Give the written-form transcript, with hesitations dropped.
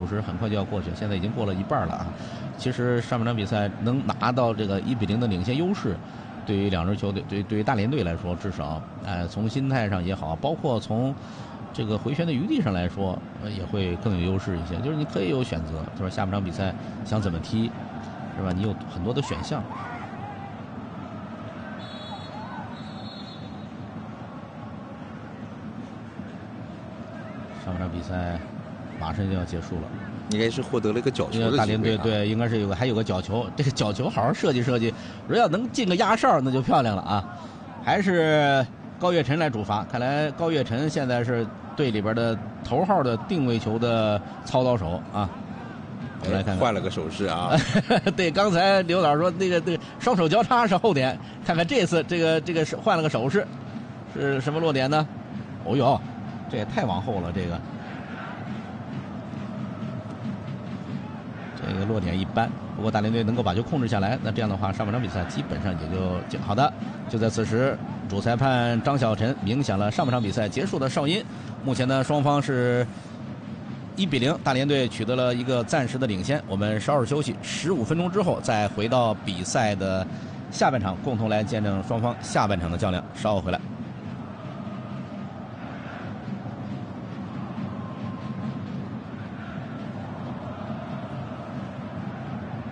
时很快就要过去，现在已经过了一半了啊。其实上半场比赛能拿到这个1比0的领先优势，对于两支球队，对于大连队来说，至少从心态上也好，包括从这个回旋的余地上来说，也会更有优势一些。就是你可以有选择，就是下半场比赛想怎么踢，是吧？你有很多的选项。上半场比赛马上就要结束了。 应该是获得了一个角球的机会。 大连队对，应该是还有个角球，这个角球好好设计设计，如果要能进个压哨，那就漂亮了啊！还是高岳晨来主罚，看来高岳晨现在是队里边的头号的定位球的操刀手啊。我们来看看， 换了个手势啊。 对，刚才刘导说那个双手交叉是后点，看看这次这个是换了个手势，是什么落点呢？哦哟，这也太往后了，这个落点一般，不过大连队能够把球控制下来，那这样的话，上半场比赛基本上也就好的。就在此时，主裁判张晓晨鸣响了上半场比赛结束的哨音。目前呢，双方是1比0，大连队取得了一个暂时的领先。我们稍事休息15分钟之后，再回到比赛的下半场，共同来见证双方下半场的较量。稍后回来。